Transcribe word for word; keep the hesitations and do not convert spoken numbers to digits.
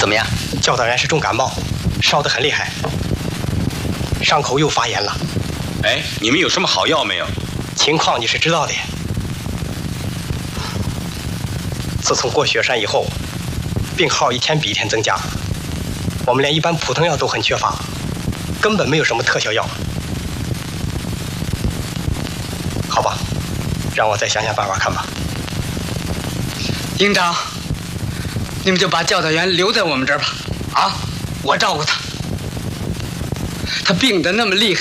怎么样？ 教导员是重感冒，烧得很厉害，伤口又发炎了。 哎，你们有什么好药没有？ 情况你是知道的。自从过雪山以后，病号一天比一天增加，我们连一般普通药都很缺乏，根本没有什么特效药。好吧，让我再想想办法看吧。 营长，你们就把教导员留在我们这儿吧。啊，我照顾他。他病得那么厉害，